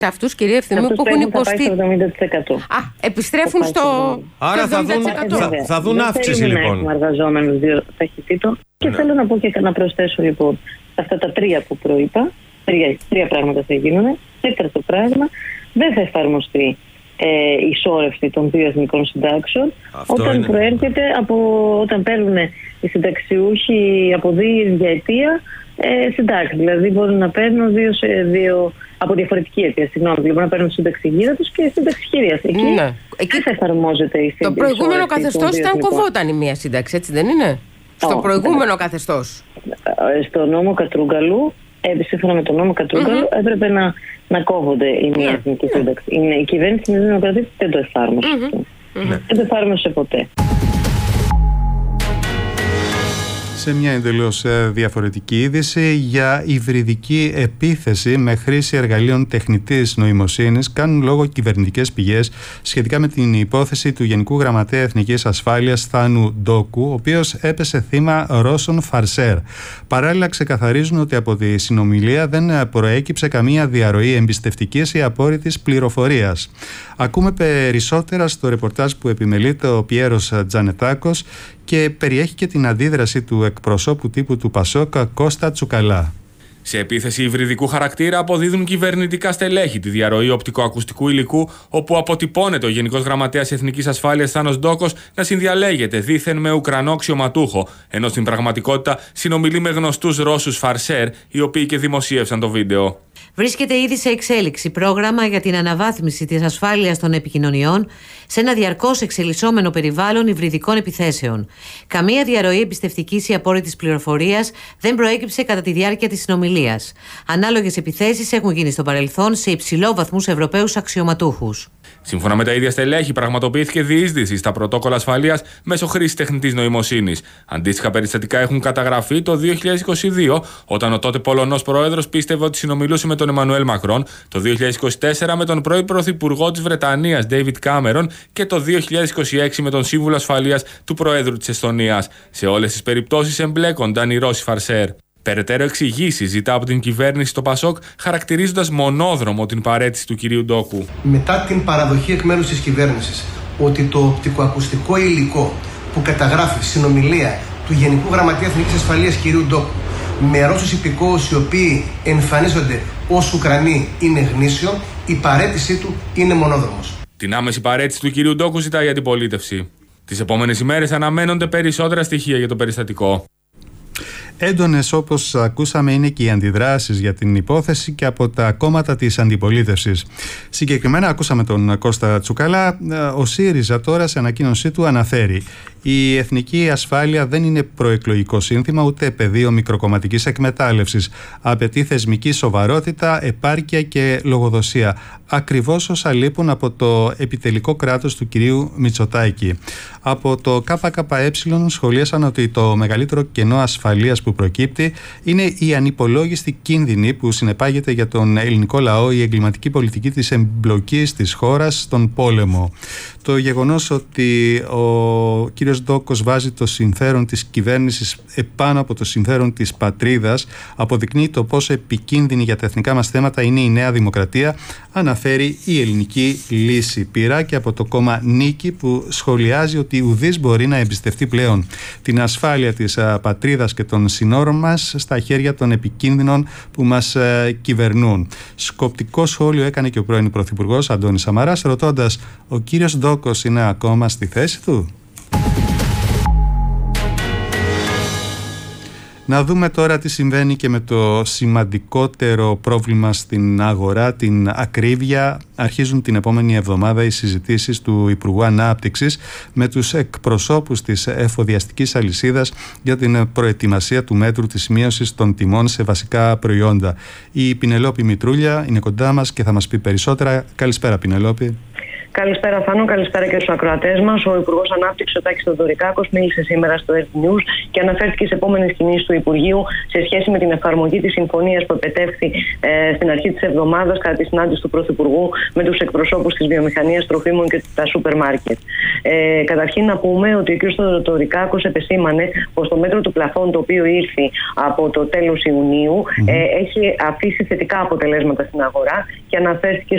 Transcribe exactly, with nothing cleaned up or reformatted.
Αυτούς, κυρία Ευθυμίου, που έχουν υποστεί. Θα εβδομήντα τοις εκατό. Α, επιστρέφουν στο. Άρα θα δουν, θα, θα δουν αύξηση, λοιπόν. Δεν έχουμε εργαζόμενους δύο ταχυτήτων. Και ναι. θέλω να πω και να προσθέσω, λοιπόν, αυτά τα τρία που προείπα. Τρία, τρία πράγματα θα γίνουν. Τέταρτο πράγμα, δεν θα εφαρμοστεί ε, η σώρευση των δύο εθνικών συντάξεων. Αυτό όταν είναι. προέρχεται από όταν παίρνουν οι συνταξιούχοι από δύο διαετία ε, συντάξει. Δηλαδή μπορούν να παίρνουν δύο, δύο από διαφορετική αιτία. Συγγνώμη, μπορούν να παίρνουν σύνταξη γύρα του και σύνταξη χειρίας. Εκεί ναι. δεν θα εφαρμόζεται η σύνταξη. Το προηγούμενο καθεστώς ήταν κοβόταν η μία σύνταξη, έτσι δεν είναι? Στο oh, προηγούμενο καθεστώς. Στο νόμο Κατρούγκαλου, ε, σύμφωνα με τον νόμο Κατρούγκαλου, mm-hmm. έπρεπε να, να κόβονται η μία εθνική yeah. σύνταξη. Η, η κυβέρνηση της Δημοκρατίας δεν το εφάρμοσε. Mm-hmm. Mm-hmm. Δεν το εφάρμοσε ποτέ. Σε μια εντελώς διαφορετική είδηση, για υβριδική επίθεση με χρήση εργαλείων τεχνητής νοημοσύνης κάνουν λόγο κυβερνητικές πηγές σχετικά με την υπόθεση του Γενικού Γραμματέα Εθνικής Ασφάλειας Θάνου Ντόκου, ο οποίος έπεσε θύμα Ρώσων φαρσέρ. Παράλληλα, ξεκαθαρίζουν ότι από τη συνομιλία δεν προέκυψε καμία διαρροή εμπιστευτικής ή απόρριτης πληροφορίας. Ακούμε περισσότερα στο ρεπορτάζ που επιμελείται ο Πιέρος Τζανετάκος και περιέχει και την αντίδραση του εκπροσώπου τύπου του Πασόκ Κώστα Τσουκαλά. Σε επίθεση υβριδικού χαρακτήρα αποδίδουν κυβερνητικά στελέχη τη διαρροή οπτικοακουστικού υλικού, όπου αποτυπώνεται ο Γενικός Γραμματέας Εθνικής Ασφάλειας Θάνος Ντόκος να συνδιαλέγεται δήθεν με Ουκρανό αξιωματούχο, ενώ στην πραγματικότητα συνομιλεί με γνωστούς Ρώσους φαρσέρ, οι οποίοι και δημοσίευσαν το βίντεο. Βρίσκεται ήδη σε εξέλιξη πρόγραμμα για την αναβάθμιση της ασφάλειας των επικοινωνιών σε ένα διαρκώς εξελισσόμενο περιβάλλον υβριδικών επιθέσεων. Καμία διαρροή εμπιστευτικής ή απόρριτης πληροφορίας δεν προέκυψε κατά τη διάρκεια της συνομιλίας. Ανάλογες επιθέσεις έχουν γίνει στο παρελθόν σε υψηλόβαθμους Ευρωπαίους αξιωματούχους. Σύμφωνα με τα ίδια στελέχη, πραγματοποιήθηκε διείσδυση στα πρωτόκολλα ασφαλείας μέσω χρήσης τεχνητής νοημοσύνης. Αντίστοιχα περιστατικά έχουν καταγραφεί το δύο χιλιάδες είκοσι δύο, όταν ο τότε Πολωνός πρόεδρος πίστευε ότι συνομιλούσε με τον Εμμανουέλ Μακρόν, το δύο χιλιάδες είκοσι τέσσερα με τον πρώην πρωθυπουργό της Βρετανίας Ντέιβιντ Κάμερον και το δύο χιλιάδες είκοσι έξι με τον σύμβουλο ασφαλείας του Προέδρου της Εσθονίας. Σε όλες τις περιπτώσεις εμπλέκονταν οι Ρώσοι φαρσέρ. Περαιτέρω εξηγήσεις ζητά από την κυβέρνηση το Πασόκ, χαρακτηρίζοντας μονόδρομο την παραίτηση του κυρίου Ντόκου. Μετά την παραδοχή εκ μέρους της κυβέρνησης ότι το οπτικοακουστικό υλικό που καταγράφει συνομιλία του Γενικού Γραμματέα Εθνικής Ασφαλείας κυρίου Ντόκου με Ρώσους υπηκόους οι οποίοι εμφανίζονται ως Ουκρανοί είναι γνήσιο, η παραίτησή του είναι μονόδρομος. Την άμεση παραίτηση του κυρίου Ντόκου ζητάει η αντιπολίτευση. Τις επόμενες ημέρες αναμένονται περισσότερα στοιχεία για το περιστατικό. Έντονες, όπως ακούσαμε, είναι και οι αντιδράσεις για την υπόθεση και από τα κόμματα της αντιπολίτευσης. Συγκεκριμένα ακούσαμε τον Κώστα Τσουκαλά. Ο ΣΥΡΙΖΑ τώρα σε ανακοίνωσή του αναφέρει: η εθνική ασφάλεια δεν είναι προεκλογικό σύνθημα ούτε πεδίο μικροκομματικής εκμετάλλευσης. Απαιτεί θεσμική σοβαρότητα, επάρκεια και λογοδοσία. Ακριβώς όσα λείπουν από το επιτελικό κράτος του κυρίου Μητσοτάκη. Από το ΚΚΕ σχολίασαν ότι το μεγαλύτερο κενό ασφαλείας που προκύπτει είναι η ανυπολόγιστη κίνδυνη που συνεπάγεται για τον ελληνικό λαό η εγκληματική πολιτική της εμπλοκής της χώρας στον πόλεμο. Το γεγονός ότι ο κύριος Ντόκος βάζει το συμφέρον της κυβέρνησης επάνω από το συμφέρον της πατρίδας αποδεικνύει το πόσο επικίνδυνη για τα εθνικά μας θέματα είναι η Νέα Δημοκρατία, αναφέρει η Ελληνική Λύση. Πειρά και από το κόμμα Νίκη, που σχολιάζει ότι ουδής μπορεί να εμπιστευτεί πλέον την ασφάλεια της πατρίδας και των συνόρων μας στα χέρια των επικίνδυνων που μας κυβερνούν. Σκοπτικό σχόλιο έκανε και ο πρώην Πρωθυπουργός Αντώνης Σαμαράς, ρωτώντας: ο κύριος Ντόκος είναι ακόμα στη θέση του? Να δούμε τώρα τι συμβαίνει και με το σημαντικότερο πρόβλημα στην αγορά, την ακρίβεια. Αρχίζουν την επόμενη εβδομάδα οι συζητήσεις του Υπουργού Ανάπτυξης με τους εκπροσώπους της εφοδιαστικής αλυσίδας για την προετοιμασία του μέτρου της μείωσης των τιμών σε βασικά προϊόντα. Η Πινελόπη Μητρούλια είναι κοντά μας και θα μας πει περισσότερα. Καλησπέρα, Πινελόπη. Καλησπέρα, Θάνο. Καλησπέρα και στους ακροατές μας. Ο Υπουργός Ανάπτυξης, ο Τάκης Θεοδωρικάκος, μίλησε σήμερα στο Earth News και αναφέρθηκε σε επόμενες κινήσεις του Υπουργείου σε σχέση με την εφαρμογή της συμφωνίας που επετεύχθη ε, στην αρχή της εβδομάδας κατά τη συνάντηση του Πρωθυπουργού με τους εκπροσώπους της βιομηχανίας τροφίμων και τα σούπερ μάρκετ. Ε, καταρχήν, να πούμε ότι ο κ. Θεοδωρικάκος επεσήμανε πως το μέτρο του πλαφών, το οποίο ήρθε από το τέλος Ιουνίου, ε, έχει αφήσει θετικά αποτελέσματα στην αγορά και αναφέρθηκε